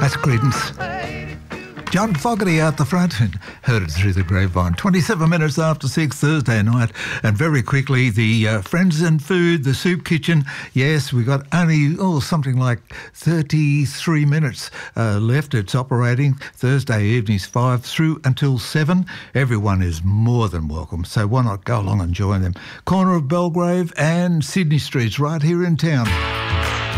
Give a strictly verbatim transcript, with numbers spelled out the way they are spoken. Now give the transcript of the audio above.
That's Credence. John Fogerty out the front and heard it through the grapevine. twenty-seven minutes after six Thursday night. And very quickly, the uh, Friends and Food, the soup kitchen. Yes, we got only, oh, something like thirty-three minutes uh, left. It's operating Thursday evenings five through until seven. Everyone is more than welcome, so why not go along and join them. Corner of Belgrave and Sydney Streets right here in town.